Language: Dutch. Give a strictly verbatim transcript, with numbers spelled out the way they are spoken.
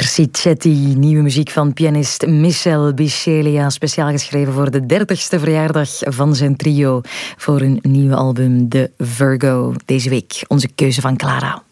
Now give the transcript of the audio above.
Persicetti, nieuwe muziek van pianist Michel Bisceglia, speciaal geschreven voor de dertigste verjaardag van zijn trio voor hun nieuwe album The Virgo. Deze week onze keuze van Clara.